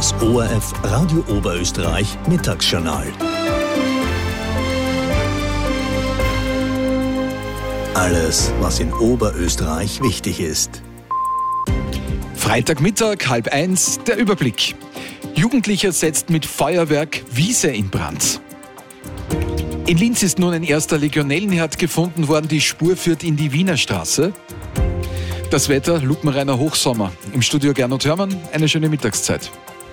Das ORF Radio Oberösterreich Mittagsjournal. Alles, was in Oberösterreich wichtig ist. Freitagmittag, 12:30, der Überblick. Jugendlicher setzt mit Feuerwerk Wiese in Brand. In Linz ist nun ein erster Legionellenherd gefunden worden. Die Spur führt in die Wiener Straße. Das Wetter, lupenreiner Hochsommer. Im Studio Gernot Hörmann, eine schöne Mittagszeit.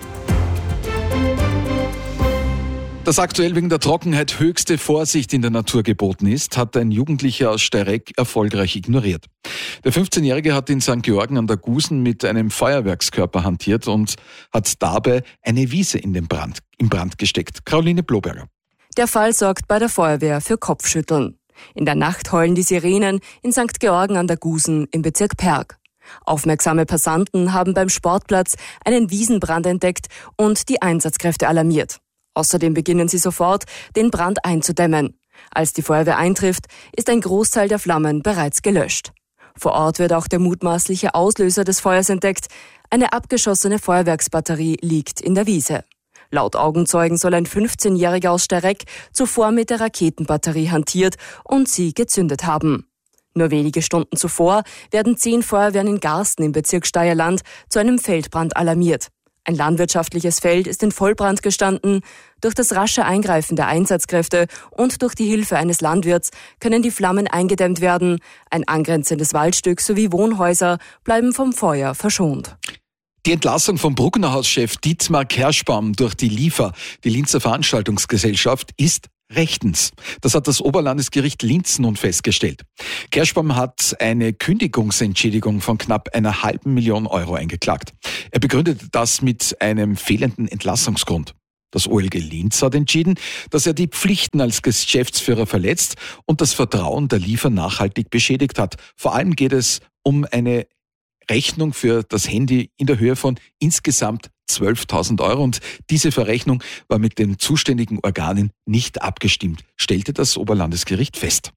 Dass aktuell wegen der Trockenheit höchste Vorsicht in der Natur geboten ist, hat ein Jugendlicher aus Steyregg erfolgreich ignoriert. Der 15-Jährige hat in St. Georgen an der Gusen mit einem Feuerwerkskörper hantiert und hat dabei eine Wiese in Brand gesteckt. Caroline Bloberger. Der Fall sorgt bei der Feuerwehr für Kopfschütteln. In der Nacht heulen die Sirenen in St. Georgen an der Gusen im Bezirk Perg. Aufmerksame Passanten haben beim Sportplatz einen Wiesenbrand entdeckt und die Einsatzkräfte alarmiert. Außerdem beginnen sie sofort, den Brand einzudämmen. Als die Feuerwehr eintrifft, ist ein Großteil der Flammen bereits gelöscht. Vor Ort wird auch der mutmaßliche Auslöser des Feuers entdeckt. Eine abgeschossene Feuerwerksbatterie liegt in der Wiese. Laut Augenzeugen soll ein 15-Jähriger aus Steyregg zuvor mit der Raketenbatterie hantiert und sie gezündet haben. Nur wenige Stunden zuvor werden 10 Feuerwehren in Garsten im Bezirk Steierland zu einem Feldbrand alarmiert. Ein landwirtschaftliches Feld ist in Vollbrand gestanden. Durch das rasche Eingreifen der Einsatzkräfte und durch die Hilfe eines Landwirts können die Flammen eingedämmt werden. Ein angrenzendes Waldstück sowie Wohnhäuser bleiben vom Feuer verschont. Die Entlassung vom Brucknerhaus-Chef Dietmar Kerschbaum durch die LIFA, die Linzer Veranstaltungsgesellschaft, ist rechtens. Das hat das Oberlandesgericht Linz nun festgestellt. Kerschbaum hat eine Kündigungsentschädigung von knapp 500.000 Euro eingeklagt. Er begründet das mit einem fehlenden Entlassungsgrund. Das OLG Linz hat entschieden, dass er die Pflichten als Geschäftsführer verletzt und das Vertrauen der LIFA nachhaltig beschädigt hat. Vor allem geht es um eine Rechnung für das Handy in der Höhe von insgesamt 12.000 Euro und diese Verrechnung war mit den zuständigen Organen nicht abgestimmt, stellte das Oberlandesgericht fest.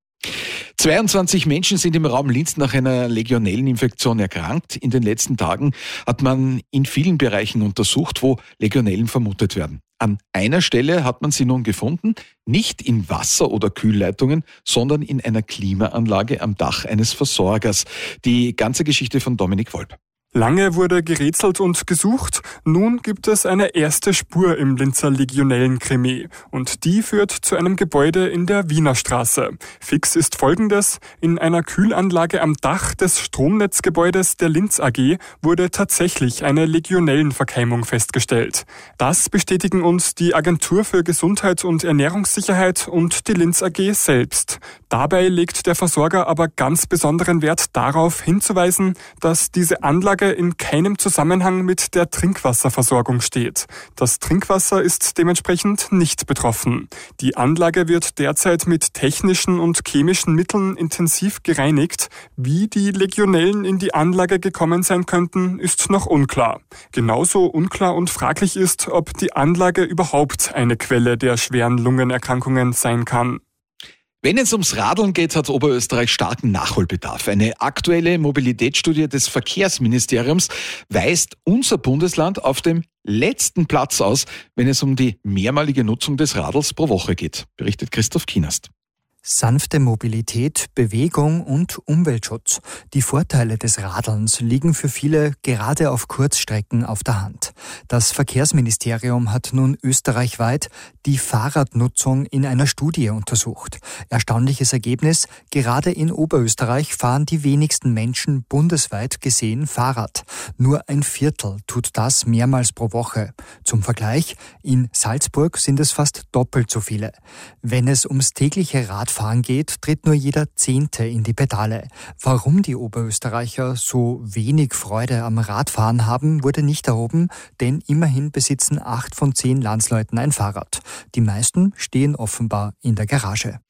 22 Menschen sind im Raum Linz nach einer Legionelleninfektion erkrankt. In den letzten Tagen hat man in vielen Bereichen untersucht, wo Legionellen vermutet werden. An einer Stelle hat man sie nun gefunden, nicht in Wasser- oder Kühlleitungen, sondern in einer Klimaanlage am Dach eines Versorgers. Die ganze Geschichte von Dominik Wolb. Lange wurde gerätselt und gesucht. Nun gibt es eine erste Spur im Linzer Legionellenkrimi. Und die führt zu einem Gebäude in der Wiener Straße. Fix ist Folgendes. In einer Kühlanlage am Dach des Stromnetzgebäudes der Linz AG wurde tatsächlich eine Legionellenverkeimung festgestellt. Das bestätigen uns die Agentur für Gesundheit und Ernährungssicherheit und die Linz AG selbst. Dabei legt der Versorger aber ganz besonderen Wert darauf hinzuweisen, dass diese Anlage in keinem Zusammenhang mit der Trinkwasserversorgung steht. Das Trinkwasser ist dementsprechend nicht betroffen. Die Anlage wird derzeit mit technischen und chemischen Mitteln intensiv gereinigt. Wie die Legionellen in die Anlage gekommen sein könnten, ist noch unklar. Genauso unklar und fraglich ist, ob die Anlage überhaupt eine Quelle der schweren Lungenerkrankungen sein kann. Wenn es ums Radeln geht, hat Oberösterreich starken Nachholbedarf. Eine aktuelle Mobilitätsstudie des Verkehrsministeriums weist unser Bundesland auf dem letzten Platz aus, wenn es um die mehrmalige Nutzung des Radls pro Woche geht, berichtet Christoph Kienast. Sanfte Mobilität, Bewegung und Umweltschutz. Die Vorteile des Radelns liegen für viele gerade auf Kurzstrecken auf der Hand. Das Verkehrsministerium hat nun österreichweit die Fahrradnutzung in einer Studie untersucht. Erstaunliches Ergebnis, gerade in Oberösterreich fahren die wenigsten Menschen bundesweit gesehen Fahrrad. Nur ein Viertel tut das mehrmals pro Woche. Zum Vergleich, in Salzburg sind es fast doppelt so viele. Wenn es ums tägliche Radfahren geht, tritt nur jeder 10. in die Pedale. Warum die Oberösterreicher so wenig Freude am Radfahren haben, wurde nicht erhoben, denn immerhin besitzen 8 von 10 Landsleuten ein Fahrrad. Die meisten stehen offenbar in der Garage.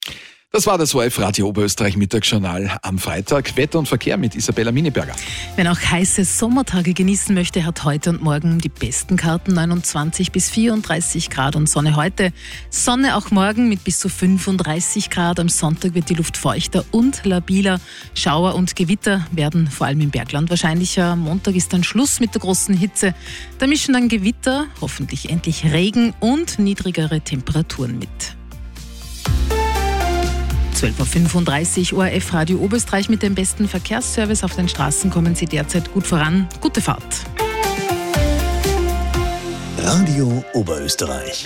Das war das ORF Radio Oberösterreich Mittagsjournal am Freitag. Wetter und Verkehr mit Isabella Mineberger. Wer auch heiße Sommertage genießen möchte, hat heute und morgen die besten Karten. 29 bis 34 Grad und Sonne heute. Sonne auch morgen mit bis zu 35 Grad. Am Sonntag wird die Luft feuchter und labiler. Schauer und Gewitter werden vor allem im Bergland wahrscheinlicher. Am Montag ist dann Schluss mit der großen Hitze. Da mischen dann Gewitter, hoffentlich endlich Regen und niedrigere Temperaturen mit. 12.35 Uhr, ORF Radio Oberösterreich mit dem besten Verkehrsservice. Auf den Straßen kommen Sie derzeit gut voran. Gute Fahrt. Radio Oberösterreich.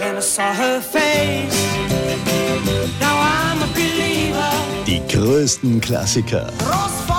Die größten Klassiker.